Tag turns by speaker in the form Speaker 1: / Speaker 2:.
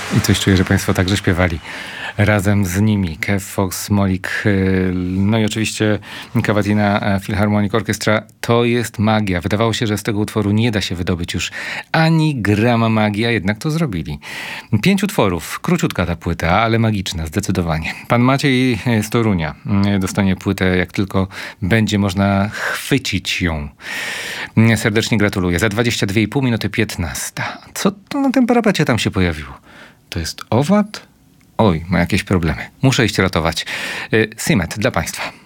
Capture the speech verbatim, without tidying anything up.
Speaker 1: I coś czuję, że państwo także śpiewali razem z nimi. Kev Fox, Smolik, no i oczywiście Cavatina Philharmonic Orchestra. To jest magia. Wydawało się, że z tego utworu nie da się wydobyć już ani grama magii, a jednak to zrobili. Pięć utworów. Króciutka ta płyta, ale magiczna, zdecydowanie. Pan Maciej z Torunia dostanie płytę, jak tylko będzie można chwycić ją. Serdecznie gratuluję. Za dwadzieścia dwie i pół minuty piętnasta. Co to na tym parapacie tam się pojawiło? To jest owad? Oj, ma jakieś problemy. Muszę iść ratować. Simet dla państwa.